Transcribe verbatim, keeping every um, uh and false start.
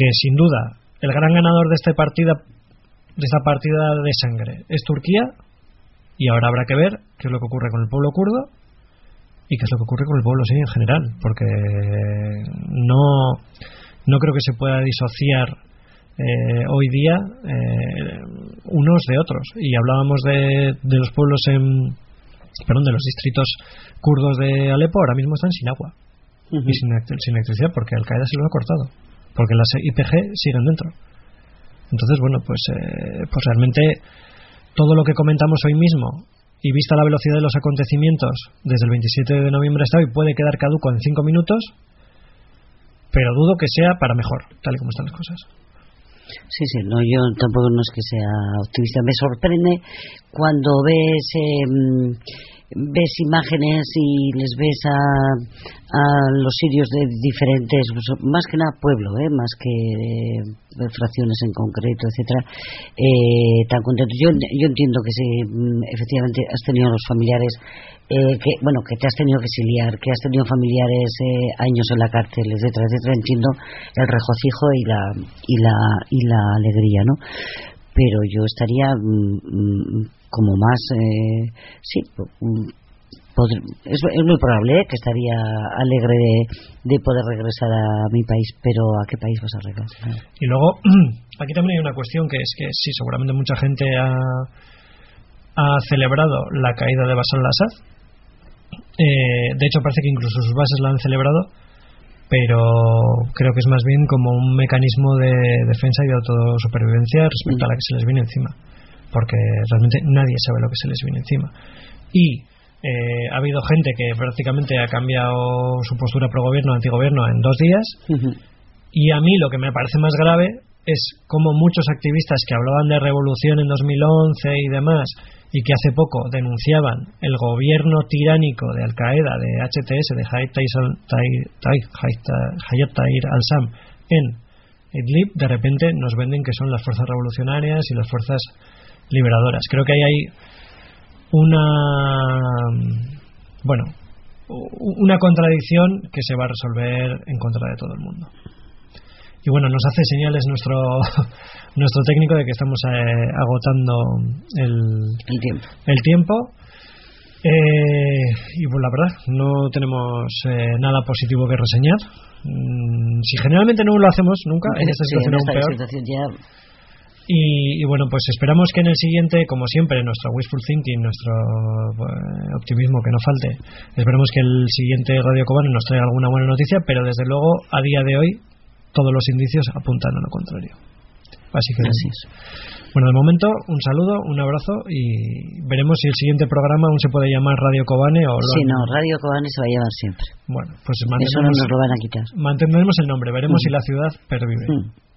que sin duda el gran ganador de esta partida de esta partida de sangre es Turquía, y ahora habrá que ver qué es lo que ocurre con el pueblo kurdo y qué es lo que ocurre con el pueblo sirio en general, porque no no creo que se pueda disociar eh, hoy día eh, unos de otros. Y hablábamos de, de los pueblos en perdón de los distritos kurdos de Alepo, ahora mismo están sin agua uh-huh. y sin, sin electricidad, porque Al Qaeda se lo ha cortado, porque las I P G siguen dentro. Entonces, bueno, pues eh, pues realmente todo lo que comentamos hoy mismo, y vista la velocidad de los acontecimientos desde el veintisiete de noviembre hasta hoy, puede quedar caduco en cinco minutos, pero dudo que sea para mejor, tal y como están las cosas. Sí, sí, no, yo tampoco no es que sea optimista. Me sorprende cuando ves eh, ves imágenes y les ves a, a los sirios de diferentes, más que nada pueblo, eh, más que eh, fracciones en concreto, etcétera, eh, tan contentos. Yo, yo entiendo que si efectivamente has tenido los familiares, eh, que bueno, que te has tenido que exiliar, que has tenido familiares eh, años en la cárcel, etcétera, etcétera, entiendo el regocijo y la y la y la alegría, ¿no? Pero yo estaría mmm, como más eh, sí poder, es, es muy probable ¿eh? que estaría alegre de, de poder regresar a mi país, pero ¿a qué país vas a regresar? Y luego aquí también hay una cuestión, que es que sí, seguramente mucha gente ha, ha celebrado la caída de Bashar al-Assad, eh, de hecho parece que incluso sus bases la han celebrado, pero creo que es más bien como un mecanismo de defensa y de autosupervivencia respecto a la que se les viene encima, porque realmente nadie sabe lo que se les viene encima. Y eh, ha habido gente que prácticamente ha cambiado su postura pro gobierno, antigobierno en dos días, uh-huh. y a mí lo que me parece más grave es como muchos activistas que hablaban de revolución en dos mil once y demás, y que hace poco denunciaban el gobierno tiránico de Al Qaeda, de H T S, de Hayat Tahrir al-Sham en Idlib, de repente nos venden que son las fuerzas revolucionarias y las fuerzas liberadoras. Creo que ahí hay una bueno una contradicción que se va a resolver en contra de todo el mundo. Y bueno, nos hace señales nuestro nuestro técnico de que estamos eh, agotando el, el tiempo. El tiempo. Eh, y pues la verdad, no tenemos eh, nada positivo que reseñar. Mm, si generalmente no lo hacemos nunca, en esta situación sí, aún peor. Situación ya... Y, y bueno, pues esperamos que en el siguiente, como siempre, nuestro wishful thinking, nuestro eh, optimismo que no falte, esperemos que el siguiente Radio Kobane nos traiga alguna buena noticia, pero desde luego, a día de hoy, todos los indicios apuntan a lo contrario. Así que así es. Bueno, de momento, un saludo, un abrazo, y veremos si el siguiente programa aún se puede llamar Radio Kobane o... Sí, no, Radio Kobane se va a llamar siempre. Bueno, pues eso no nos lo van a quitar. Mantendremos el nombre, veremos mm. si la ciudad pervive. Mm.